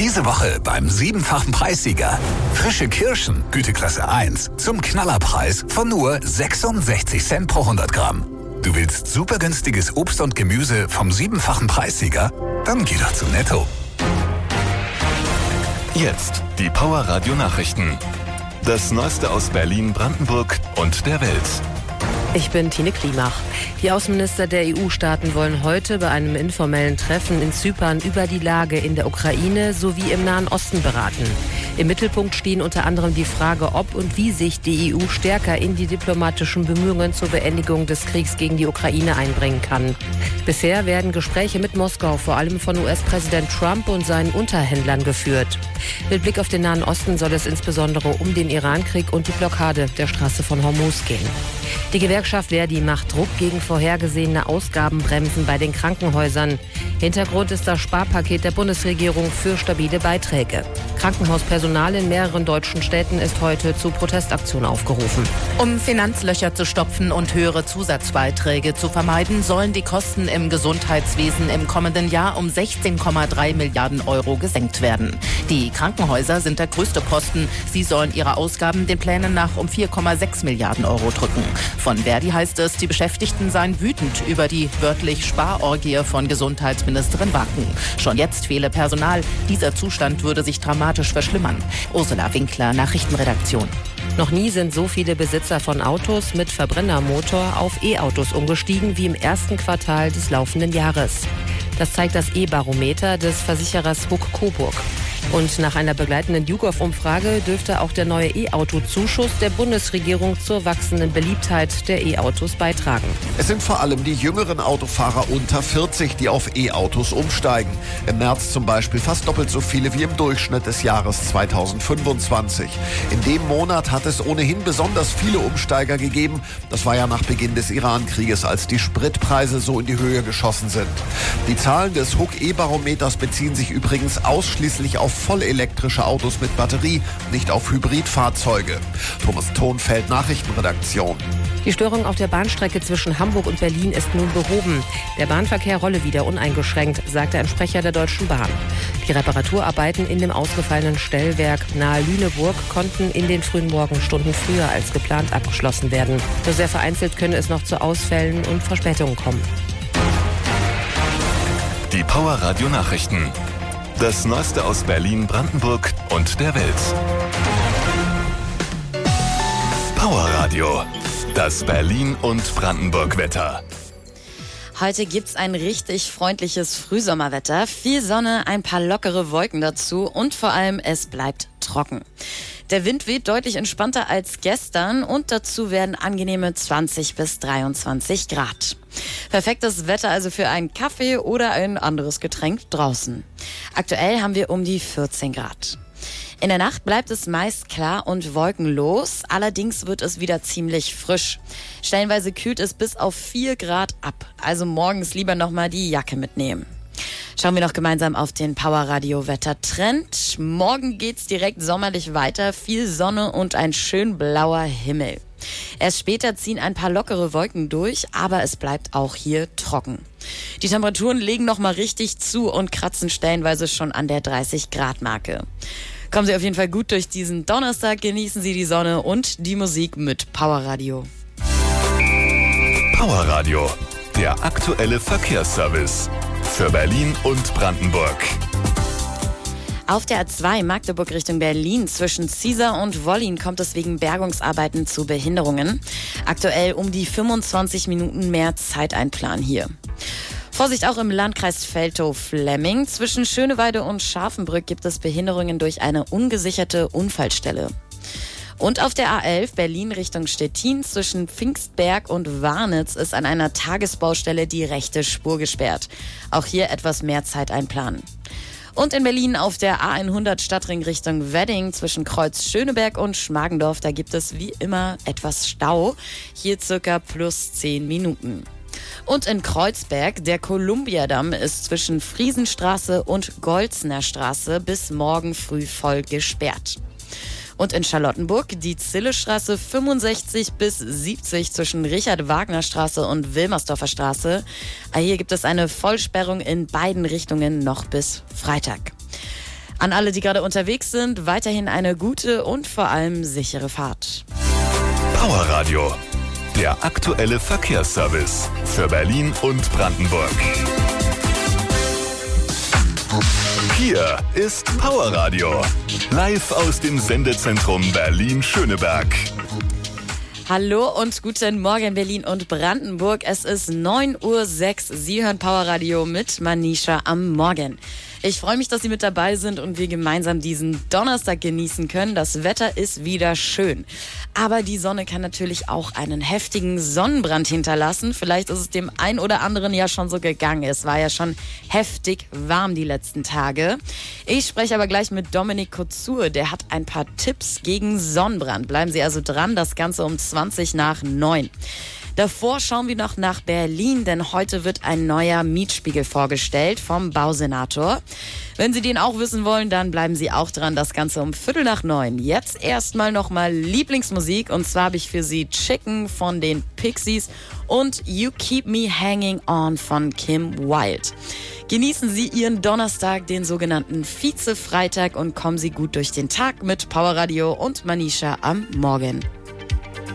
Diese Woche beim 7-fachen Preissieger. Frische Kirschen, Güteklasse 1, zum Knallerpreis von nur 66 Cent pro 100 Gramm. Du willst super günstiges Obst und Gemüse vom 7-fachen Preissieger? Dann geh doch zu Netto. Jetzt die Power Radio Nachrichten. Das Neueste aus Berlin, Brandenburg und der Welt. Ich bin Tine Klimach. Die Außenminister der EU-Staaten wollen heute bei einem informellen Treffen in Zypern über die Lage in der Ukraine sowie im Nahen Osten beraten. Im Mittelpunkt stehen unter anderem die Frage, ob und wie sich die EU stärker in die diplomatischen Bemühungen zur Beendigung des Kriegs gegen die Ukraine einbringen kann. Bisher werden Gespräche mit Moskau vor allem von US-Präsident Trump und seinen Unterhändlern geführt. Mit Blick auf den Nahen Osten soll es insbesondere um den Irankrieg und die Blockade der Straße von Hormuz gehen. Die Gewerkschaft Verdi macht Druck gegen vorhergesehene Ausgabenbremsen bei den Krankenhäusern. Hintergrund ist das Sparpaket der Bundesregierung für stabile Beiträge. Krankenhauspersonal in mehreren deutschen Städten ist heute zu Protestaktionen aufgerufen. Um Finanzlöcher zu stopfen und höhere Zusatzbeiträge zu vermeiden, sollen die Kosten im Gesundheitswesen im kommenden Jahr um 16,3 Milliarden Euro gesenkt werden. Die Krankenhäuser sind der größte Posten. Sie sollen ihre Ausgaben den Plänen nach um 4,6 Milliarden Euro drücken. Von Verdi heißt es, die Beschäftigten seien wütend über die wörtlich Sparorgie von Gesundheitsministerin Wacken. Schon jetzt fehle Personal. Dieser Zustand würde sich dramatisch verschlimmern. Ursula Winkler, Nachrichtenredaktion. Noch nie sind so viele Besitzer von Autos mit Verbrennermotor auf E-Autos umgestiegen wie im ersten Quartal des laufenden Jahres. Das zeigt das E-Barometer des Versicherers Huck Coburg. Und nach einer begleitenden YouGov-Umfrage dürfte auch der neue E-Auto-Zuschuss der Bundesregierung zur wachsenden Beliebtheit der E-Autos beitragen. Es sind vor allem die jüngeren Autofahrer unter 40, die auf E-Autos umsteigen. Im März zum Beispiel fast doppelt so viele wie im Durchschnitt des Jahres 2025. In dem Monat hat es ohnehin besonders viele Umsteiger gegeben. Das war ja nach Beginn des Iran-Krieges, als die Spritpreise so in die Höhe geschossen sind. Die Zahlen des Huck E-Barometers beziehen sich übrigens ausschließlich auf vollelektrische Autos mit Batterie, nicht auf Hybridfahrzeuge. Thomas Thonfeld, Nachrichtenredaktion. Die Störung auf der Bahnstrecke zwischen Hamburg und Berlin ist nun behoben. Der Bahnverkehr rolle wieder uneingeschränkt, sagte ein Sprecher der Deutschen Bahn. Die Reparaturarbeiten in dem ausgefallenen Stellwerk nahe Lüneburg konnten in den frühen Morgenstunden früher als geplant abgeschlossen werden. Nur sehr vereinzelt könne es noch zu Ausfällen und Verspätungen kommen. Die Power Radio Nachrichten. Das Neueste aus Berlin, Brandenburg und der Welt. Power Radio. Das Berlin und Brandenburg Wetter. Heute gibt's ein richtig freundliches Frühsommerwetter. Viel Sonne, ein paar lockere Wolken dazu und vor allem es bleibt trocken. Der Wind weht deutlich entspannter als gestern und dazu werden angenehme 20 bis 23 Grad. Perfektes Wetter also für einen Kaffee oder ein anderes Getränk draußen. Aktuell haben wir um die 14 Grad. In der Nacht bleibt es meist klar und wolkenlos, allerdings wird es wieder ziemlich frisch. Stellenweise kühlt es bis auf 4 Grad ab, also morgens lieber nochmal die Jacke mitnehmen. Schauen wir noch gemeinsam auf den Powerradio-Wettertrend. Morgen geht's direkt sommerlich weiter, viel Sonne und ein schön blauer Himmel. Erst später ziehen ein paar lockere Wolken durch, aber es bleibt auch hier trocken. Die Temperaturen legen nochmal richtig zu und kratzen stellenweise schon an der 30-Grad-Marke. Kommen Sie auf jeden Fall gut durch diesen Donnerstag, genießen Sie die Sonne und die Musik mit Powerradio. Powerradio, der aktuelle Verkehrsservice für Berlin und Brandenburg. Auf der A2 Magdeburg Richtung Berlin zwischen Ziesar und Wollin kommt es wegen Bergungsarbeiten zu Behinderungen. Aktuell um die 25 Minuten mehr Zeit einplanen hier. Vorsicht auch im Landkreis Feldhof-Flemming. Zwischen Schöneweide und Scharfenbrück gibt es Behinderungen durch eine ungesicherte Unfallstelle. Und auf der A11 Berlin Richtung Stettin zwischen Pfingstberg und Warnitz ist an einer Tagesbaustelle die rechte Spur gesperrt. Auch hier etwas mehr Zeit einplanen. Und in Berlin auf der A100 Stadtring Richtung Wedding zwischen Kreuz Schöneberg und Schmargendorf, da gibt es wie immer etwas Stau. Hier circa plus 10 Minuten. Und in Kreuzberg, der Kolumbiadamm ist zwischen Friesenstraße und Golzner Straße bis morgen früh voll gesperrt. Und in Charlottenburg die Zillestraße 65 bis 70 zwischen Richard-Wagner-Straße und Wilmersdorfer Straße. Hier gibt es eine Vollsperrung in beiden Richtungen noch bis Freitag. An alle, die gerade unterwegs sind, weiterhin eine gute und vor allem sichere Fahrt. Powerradio, der aktuelle Verkehrsservice für Berlin und Brandenburg. Hier ist Powerradio, live aus dem Sendezentrum Berlin-Schöneberg. Hallo und guten Morgen Berlin und Brandenburg. Es ist 9:06 Uhr. Sie hören Powerradio mit Manisha am Morgen. Ich freue mich, dass Sie mit dabei sind und wir gemeinsam diesen Donnerstag genießen können. Das Wetter ist wieder schön. Aber die Sonne kann natürlich auch einen heftigen Sonnenbrand hinterlassen. Vielleicht ist es dem einen oder anderen ja schon so gegangen. Es war ja schon heftig warm die letzten Tage. Ich spreche aber gleich mit Dominik Kuzur. Der hat ein paar Tipps gegen Sonnenbrand. Bleiben Sie also dran. Das Ganze um 20:20. Davor schauen wir noch nach Berlin, denn heute wird ein neuer Mietspiegel vorgestellt vom Bausenator. Wenn Sie den auch wissen wollen, dann bleiben Sie auch dran. Das Ganze um 8:45. Jetzt erstmal nochmal Lieblingsmusik. Und zwar habe ich für Sie Chicken von den Pixies und You Keep Me Hanging On von Kim Wilde. Genießen Sie Ihren Donnerstag, den sogenannten Vize-Freitag, und kommen Sie gut durch den Tag mit Powerradio und Manisha am Morgen.